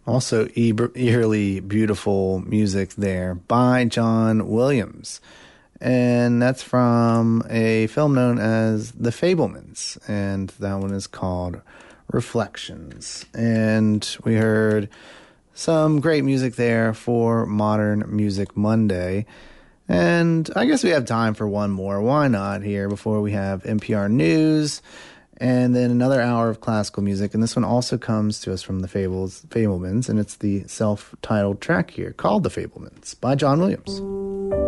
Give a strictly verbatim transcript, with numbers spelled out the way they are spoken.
Also eber- eerily beautiful music there by John Williams. And that's from a film known as The Fabelmans. And that one is called Reflections. And we heard some great music there for Modern Music Monday. And I guess we have time for one more. Why not here before we have N P R News and then another hour of classical music. And this one also comes to us from the Fables, Fabelmans, and it's the self-titled track here called The Fabelmans by John Williams.